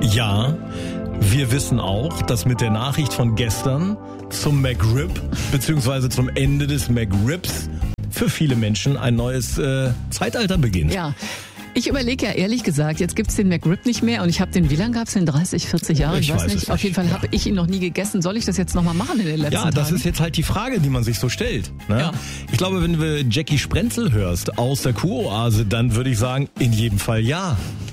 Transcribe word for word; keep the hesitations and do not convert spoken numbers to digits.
Ja, wir wissen auch, dass mit der Nachricht von gestern zum McRib, beziehungsweise zum Ende des McRibs, für viele Menschen ein neues äh, Zeitalter beginnt. Ja. Ich überlege ja ehrlich gesagt, jetzt gibt's den McRib nicht mehr und ich habe den, wie lange gab's den, dreißig, vierzig Jahre? Ich, ich weiß, weiß nicht. nicht. Auf jeden Fall ja. habe ich ihn noch nie gegessen. Soll ich das jetzt nochmal machen in den letzten Tagen? Ja, das Tagen? Ist jetzt halt die Frage, die man sich so stellt. Ne? Ja. Ich glaube, wenn du Jackie Sprenzel hörst aus der Kuroase, dann würde ich sagen, in jedem Fall ja.